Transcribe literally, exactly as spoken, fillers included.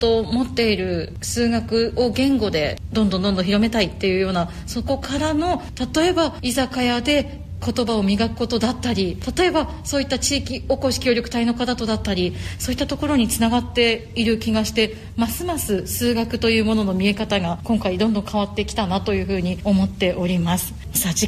と持っている数学を言語でどんどんどんどん広めたいっていうような、そこからの例えば居酒屋で言葉を磨くことだったり、例えばそういった地域おこし協力隊の方とだったり、そういったところにつながっている気がして、ますます数学というものの見え方が今回どんどん変わってきたなというふうに思っております。さあ